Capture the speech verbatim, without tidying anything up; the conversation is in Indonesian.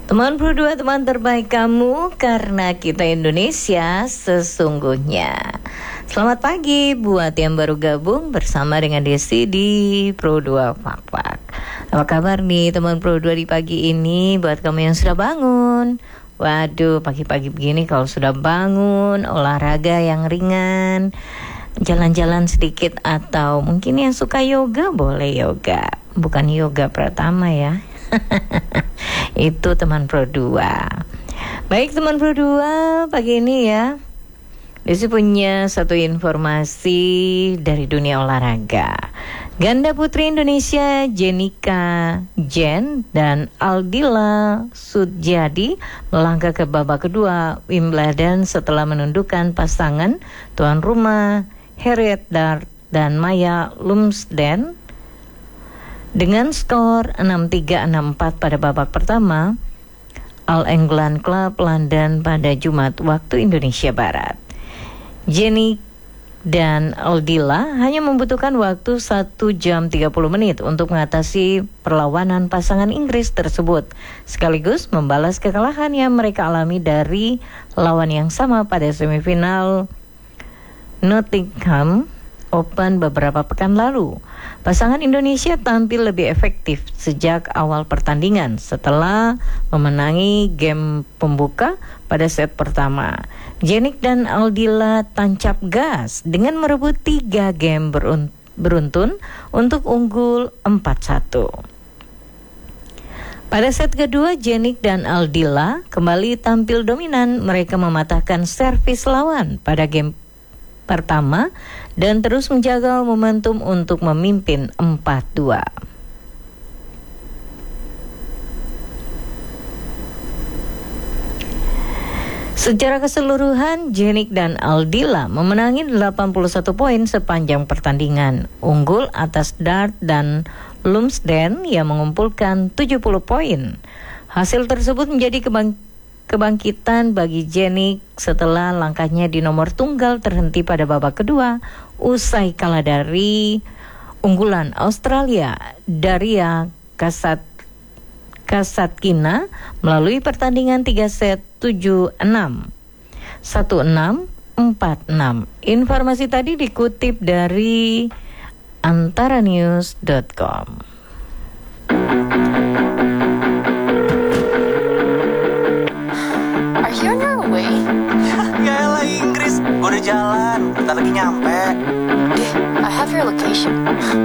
Teman Pro dua, teman terbaik kamu, karena kita Indonesia sesungguhnya. Selamat pagi buat yang baru gabung bersama dengan Desi di Pro dua Pak Pak. Apa kabar nih teman Pro dua di pagi ini buat kamu yang sudah bangun? Waduh, pagi-pagi begini kalau sudah bangun, olahraga yang ringan, jalan-jalan sedikit, atau mungkin yang suka yoga, boleh yoga. Bukan yoga Pratama ya. Itu teman Pro dua. Baik teman Pro dua, pagi ini ya Desi punya satu informasi dari dunia olahraga. Ganda putri Indonesia Jenika Jen dan Aldila Sudjadi melangkah ke babak kedua Wimbledon setelah menundukkan pasangan tuan rumah Harriet Dart dan Maya Lumsden dengan skor enam tiga enam empat pada babak pertama All England Club London pada Jumat waktu Indonesia Barat. Jenny dan Aldila hanya membutuhkan waktu satu jam tiga puluh menit untuk mengatasi perlawanan pasangan Inggris tersebut, sekaligus membalas kekalahan yang mereka alami dari lawan yang sama pada semifinal Nottingham Open beberapa pekan lalu. Pasangan Indonesia tampil lebih efektif sejak awal pertandingan setelah memenangi game pembuka pada set pertama. Jenik dan Aldila tancap gas dengan merebut tiga game berun- beruntun untuk unggul empat satu. Pada set kedua, Jenik dan Aldila kembali tampil dominan. Mereka mematahkan servis lawan pada game pertama dan terus menjaga momentum untuk memimpin empat dua. Secara keseluruhan, Jenik dan Aldila memenangi delapan puluh satu poin sepanjang pertandingan, unggul atas Dart dan Lumsden yang mengumpulkan tujuh puluh poin. Hasil tersebut menjadi kebang- kebangkitan bagi Jenik setelah langkahnya di nomor tunggal terhenti pada babak kedua usai kalah dari unggulan Australia Daria Kasat Kasatkina melalui pertandingan tiga set tujuh enam, satu enam, empat enam. Informasi tadi dikutip dari antara news dot com. Are you on your way? Ya elah Inggris, gue udah jalan, bentar lagi nyampe. I have your location.